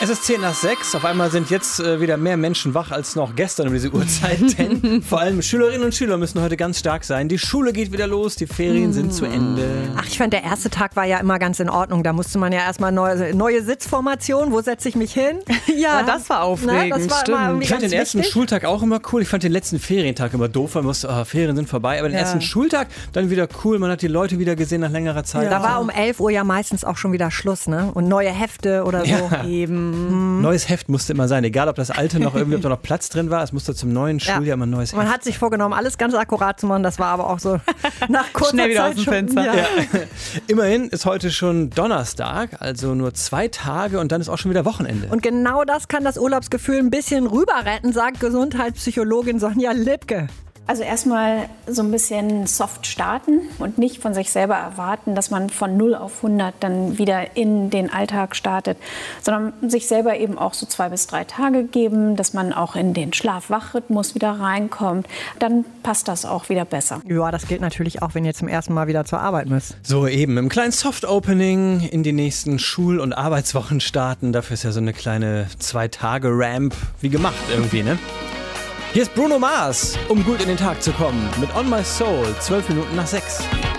Es ist 5:10. Auf einmal sind jetzt wieder mehr Menschen wach als noch gestern um diese Uhrzeit. Denn vor allem Schülerinnen und Schüler müssen heute ganz stark sein. Die Schule geht wieder los, die Ferien sind zu Ende. Ach, ich fand, der erste Tag war ja immer ganz in Ordnung. Da musste man ja erstmal neue Sitzformation. Wo setze ich mich hin? Ja, das war aufregend. Das war stimmt. Ich fand den ersten Schultag auch immer cool. Ich fand den letzten Ferientag immer doof, weil man wusste, Ferien sind vorbei. Aber den ersten Schultag dann wieder cool. Man hat die Leute wieder gesehen nach längerer Zeit. Da war um 11 Uhr ja meistens auch schon wieder Schluss, ne? Und neue Hefte oder so. Ja. Eben. Neues Heft musste immer sein. Egal, ob das alte noch irgendwie, ob da noch Platz drin war. Es musste zum neuen Schuljahr immer ein neues Heft. Man hat sich vorgenommen, alles ganz akkurat zu machen. Das war aber auch so nach kurzer Schnell wieder Zeit aus dem schon, Fenster. Ja. Immerhin ist heute schon Donnerstag, also nur 2 Tage und dann ist auch schon wieder Wochenende. Und genau das kann das Urlaubsgefühl ein bisschen rüber retten, sagt Gesundheitspsychologin Sonja Lipke. Also erstmal so ein bisschen soft starten und nicht von sich selber erwarten, dass man von 0 auf 100 dann wieder in den Alltag startet, sondern sich selber eben auch so 2 bis 3 Tage geben, dass man auch in den Schlaf-Wach-Rhythmus wieder reinkommt. Dann passt das auch wieder besser. Ja, das gilt natürlich auch, wenn ihr zum ersten Mal wieder zur Arbeit müsst. So eben, im kleinen Soft-Opening in die nächsten Schul- und Arbeitswochen starten. Dafür ist ja so eine kleine 2-Tage-Ramp wie gemacht irgendwie, ne? Hier ist Bruno Mars, um gut in den Tag zu kommen, mit On My Soul, 12 Minuten nach 6.